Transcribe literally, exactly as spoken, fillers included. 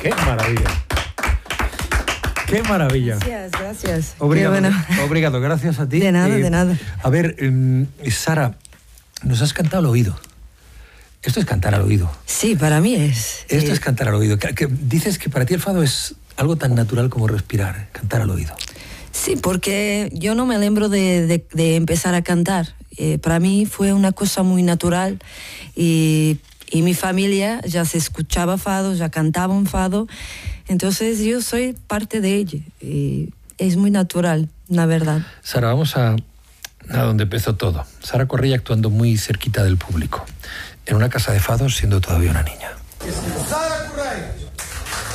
¡Qué maravilla! ¡Qué maravilla! Gracias, gracias. Obrigado, Qué bueno. obrigado, gracias a ti. De nada, eh, de nada. A ver, eh, Sara, nos has cantado al oído. Esto es cantar al oído. Sí, para mí es. Esto eh, es cantar al oído. Que, que dices que para ti el fado es algo tan natural como respirar, cantar al oído. Sí, porque yo no me lembro de, de, de empezar a cantar. Eh, para mí fue una cosa muy natural y, y mi familia ya se escuchaba fado, ya cantaba un fado. Entonces yo soy parte de ella y es muy natural, la verdad. Sara, vamos a, a donde empezó todo. Sara Correia actuando muy cerquita del público, en una casa de fados siendo todavía una niña.